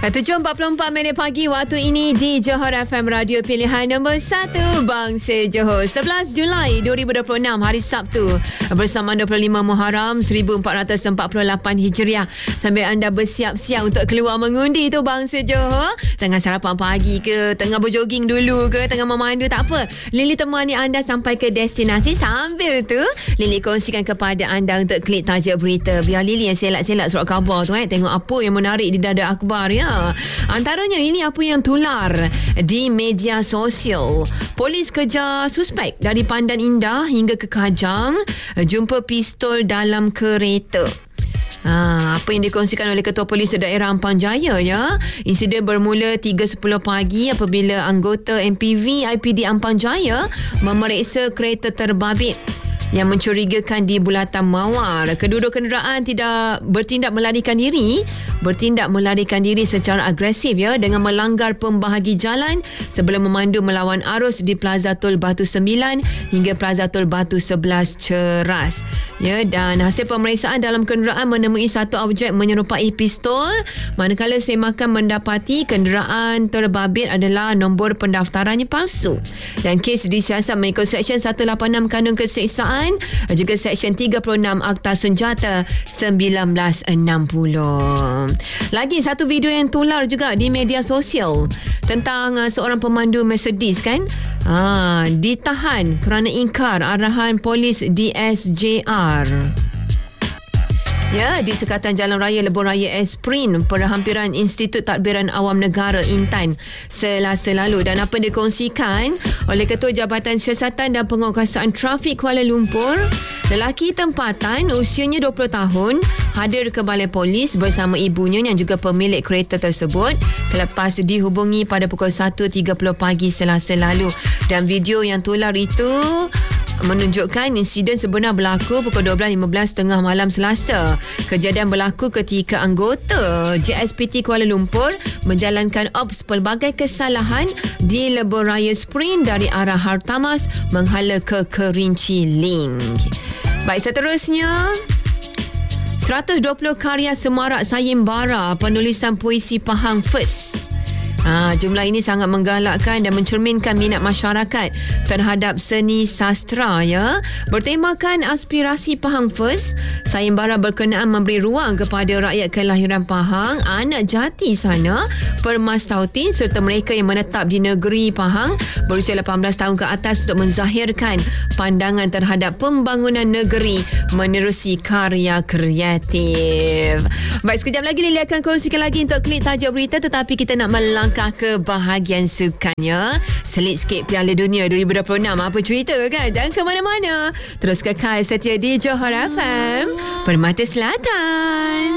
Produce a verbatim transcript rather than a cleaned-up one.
tujuh empat puluh empat minit pagi waktu ini di Johor F M, radio pilihan nombor satu Bangsa Johor. sebelas Julai dua ribu dua puluh enam, hari Sabtu, bersama dua puluh lima Muharram seribu empat ratus empat puluh lapan Hijriah. Sambil anda bersiap-siap untuk keluar mengundi tu Bangsa Johor, tengah sarapan pagi ke, tengah berjoging dulu ke, tengah memandu, tak apa, Lily temani anda sampai ke destinasi. Sambil tu Lily kongsikan kepada anda untuk klik tajuk berita. Biar Lily yang selak-selak surat khabar tu eh, tengok apa yang menarik di dada akhbar ya. Antaranya ini apa yang tular di media sosial. Polis kejar suspek dari Pandan Indah hingga ke Kajang, jumpa pistol dalam kereta. Ha, apa yang dikongsikan oleh Ketua Polis Daerah Ampang Jaya ya. Insiden bermula tiga sepuluh pagi apabila anggota M P V I P D Ampang Jaya memeriksa kereta terbabit yang mencurigakan di Bulatan Mawar. Kedua-dua kenderaan tidak bertindak melarikan diri, bertindak melarikan diri secara agresif ya, dengan melanggar pembahagi jalan sebelum memandu melawan arus di Plaza Tol Batu Sembilan hingga Plaza Tol Batu Sebelas Ceras. Ya, dan hasil pemeriksaan dalam kenderaan menemui satu objek menyerupai pistol, manakala semakan mendapati kenderaan terbabit adalah nombor pendaftarannya palsu. Dan kes disiasat mengikut Seksyen seratus lapan puluh enam Kanun Keseksaan, juga Seksyen tiga puluh enam Akta Senjata seribu sembilan ratus enam puluh. Lagi satu video yang tular juga di media sosial tentang uh, seorang pemandu Mercedes kan, ah, ditahan kerana ingkar arahan polis D S J R. Ya, di sekatan Jalan Raya Lebuh Raya Esprin, Perhampiran Institut Tadbiran Awam Negara Intan Selasa lalu. Dan apa yang dikongsikan oleh Ketua Jabatan Siasatan dan Penguasaan Trafik Kuala Lumpur, lelaki tempatan usianya dua puluh tahun hadir ke balai polis bersama ibunya yang juga pemilik kereta tersebut selepas dihubungi pada pukul satu tiga puluh pagi Selasa lalu. Dan video yang tular itu menunjukkan insiden sebenar berlaku pukul dua belas lima belas tengah malam Selasa. Kejadian berlaku ketika anggota J S P T Kuala Lumpur menjalankan ops pelbagai kesalahan di Lebuh Raya Spring dari arah Hartamas menghala ke Kerinci Link. Baik, seterusnya, seratus dua puluh karya semarak sayembara penulisan puisi Pahang First. Ha, jumlah ini sangat menggalakkan dan mencerminkan minat masyarakat terhadap seni sastra ya. Bertemakan aspirasi Pahang First, sayembara berkenaan memberi ruang kepada rakyat kelahiran Pahang, anak jati sana, Permas Tautin serta mereka yang menetap di negeri Pahang berusia lapan belas tahun ke atas untuk menzahirkan pandangan terhadap pembangunan negeri menerusi karya kreatif. Baik, sekejap lagi Lily akan kongsikan lagi untuk klik tajuk berita, tetapi kita nak melangkah ke bahagian sukannya. Selit sikit Piala Dunia dua ribu dua puluh enam. Apa cerita kan? Jangan ke mana-mana. Terus kekal setia di Johor F M, Permata Selatan.